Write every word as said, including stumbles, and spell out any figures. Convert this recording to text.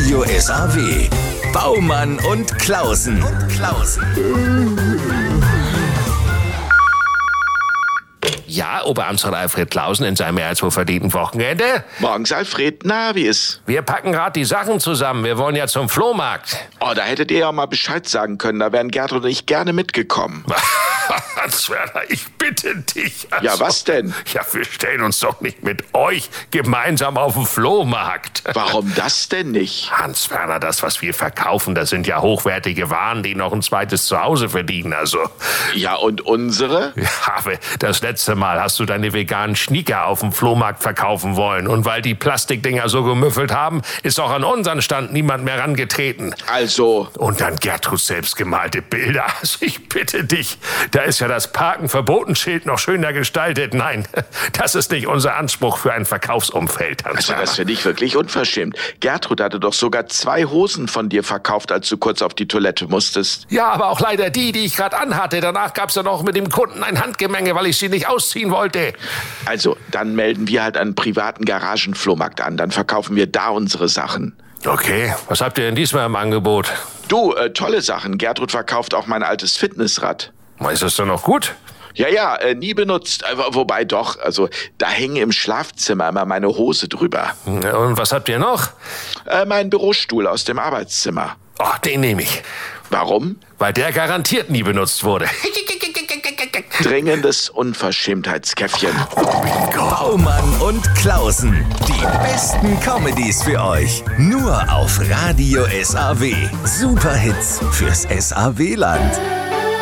Radio S A W. Baumann und Klausen. Ja, Oberamtsrat Alfred Klausen in seinem mehr als wohlverdienten Wochenende. Morgens, Alfred. Na, wie ist? Wir packen gerade die Sachen zusammen. Wir wollen ja zum Flohmarkt. Oh, da hättet ihr ja mal Bescheid sagen können. Da wären Gertrud und ich gerne mitgekommen. Hans-Werner, ich bitte dich. Also, ja, was denn? Ja, wir stellen uns doch nicht mit euch gemeinsam auf den Flohmarkt. Warum das denn nicht? Hans-Werner, das, was wir verkaufen, das sind ja hochwertige Waren, die noch ein zweites Zuhause verdienen, also. Ja, und unsere? Ja, aber das letzte Mal hast du deine veganen Schnieker auf dem Flohmarkt verkaufen wollen. Und weil die Plastikdinger so gemüffelt haben, ist auch an unseren Stand niemand mehr rangetreten. Also? Und dann Gertruds selbstgemalte Bilder. Also ich bitte dich, da ist ja das Parken-Verbotenschild noch schöner gestaltet. Nein, das ist nicht unser Anspruch für ein Verkaufsumfeld. Also das finde ich wirklich unverschämt. Gertrud hatte doch sogar zwei Hosen von dir verkauft, als du kurz auf die Toilette musstest. Ja, aber auch leider die, die ich gerade anhatte. Danach gab's ja noch mit dem Kunden ein Handgemenge, weil ich sie nicht ausziehen wollte. Also, dann melden wir halt einen privaten Garagenflohmarkt an. Dann verkaufen wir da unsere Sachen. Okay, was habt ihr denn diesmal im Angebot? Du, äh, tolle Sachen. Gertrud verkauft auch mein altes Fitnessrad. Ist das denn noch gut? Ja, ja, äh, nie benutzt. Äh, wobei doch, also da hängen im Schlafzimmer immer meine Hose drüber. Und was habt ihr noch? Äh, mein Bürostuhl aus dem Arbeitszimmer. Oh, den nehme ich. Warum? Weil der garantiert nie benutzt wurde. Dringendes Unverschämtheitskäffchen. Baumann und Klausen. Die besten Comedies für euch. Nur auf Radio S A W. Superhits fürs S A W-Land.